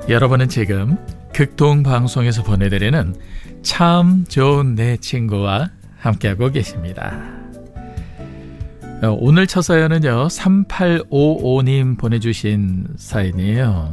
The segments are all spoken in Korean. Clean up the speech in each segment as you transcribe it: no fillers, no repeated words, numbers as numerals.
여러분은 지금 극동방송에서 보내드리는 참 좋은 내 친구와 함께하고 계십니다. 오늘 첫 사연은요, 3855님 보내주신 사연이에요.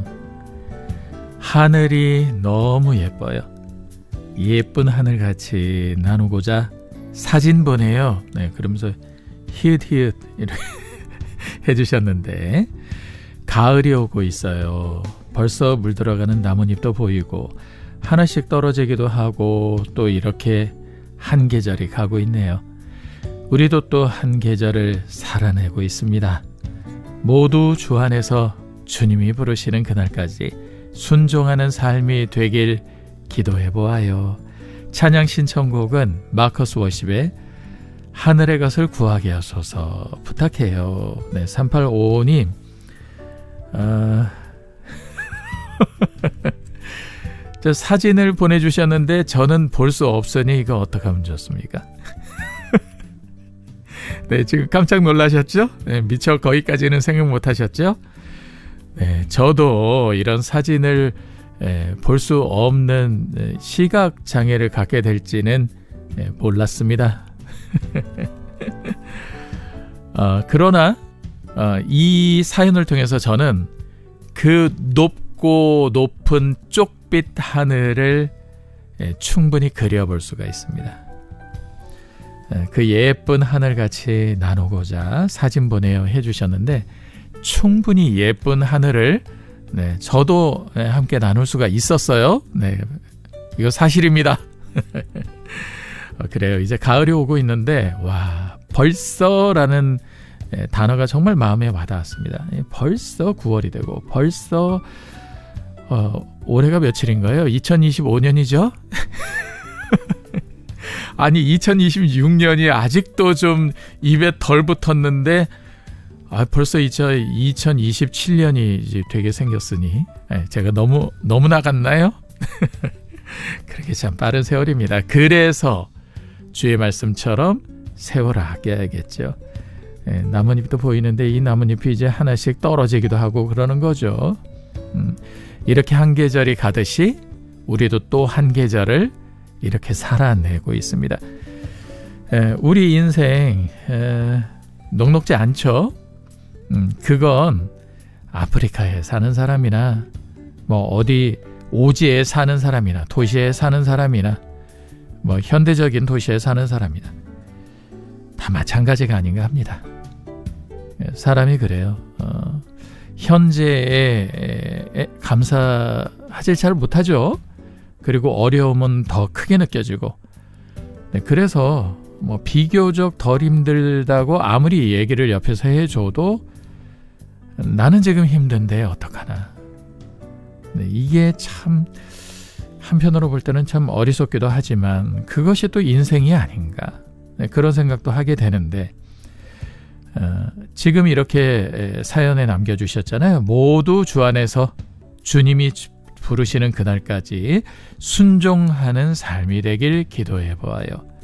하늘이 너무 예뻐요. 예쁜 하늘같이 나누고자 사진 보내요. 네, 그러면서 히읗히읗 이렇게 해주셨는데, 가을이 오고 있어요. 벌써 물들어가는 나뭇잎도 보이고 하나씩 떨어지기도 하고 또 이렇게 한 계절이 가고 있네요. 우리도 또 한 계절을 살아내고 있습니다. 모두 주 안에서 주님이 부르시는 그날까지 순종하는 삶이 되길 기도해 보아요. 찬양 신청곡은 마커스 워십의 하늘의 것을 구하게 하소서 부탁해요. 네, 3855님 저 사진을 보내주셨는데 저는 볼 수 없으니 이거 어떡하면 좋습니까? 네, 지금 깜짝 놀라셨죠? 네, 미처 거기까지는 생각 못 하셨죠? 네, 저도 이런 사진을 볼 수 없는 시각 장애를 갖게 될지는 몰랐습니다. 그러나 이 사연을 통해서 저는 그 높고 높은 쪽빛 하늘을 충분히 그려볼 수가 있습니다. 그 예쁜 하늘같이 나누고자 사진 보내요 해주셨는데, 충분히 예쁜 하늘을 저도 함께 나눌 수가 있었어요. 네, 이거 사실입니다. 그래요. 이제 가을이 오고 있는데, 와, 벌써라는 단어가 정말 마음에 와닿았습니다. 벌써 9월이 되고 벌써 올해가 며칠인가요? 2025년이죠? 아니 2026년이 아직도 좀 입에 덜 붙었는데 벌써 2027년이 이제 되게 생겼으니 제가 너무 나갔나요? 그렇게 참 빠른 세월입니다. 그래서 주의 말씀처럼 세월을 아껴야겠죠. 나뭇잎도 보이는데 이 나뭇잎이 이제 하나씩 떨어지기도 하고 그러는 거죠. 이렇게 한 계절이 가듯이 우리도 또 한 계절을 이렇게 살아내고 있습니다. 우리 인생 녹록지 않죠. 그건 아프리카에 사는 사람이나 뭐 어디 오지에 사는 사람이나 도시에 사는 사람이나 뭐 현대적인 도시에 사는 사람이나 다 마찬가지가 아닌가 합니다. 사람이 그래요. 현재에 감사하지 잘 못하죠. 그리고 어려움은 더 크게 느껴지고. 그래서 뭐 비교적 덜 힘들다고 아무리 얘기를 옆에서 해줘도 나는 지금 힘든데 어떡하나. 이게 참 한편으로 볼 때는 참 어리석기도 하지만 그것이 또 인생이 아닌가. 그런 생각도 하게 되는데, 지금 이렇게 사연에 남겨주셨잖아요. 모두 주 안에서 주님이 부르시는 그날까지 순종하는 삶이 되길 기도해 보아요.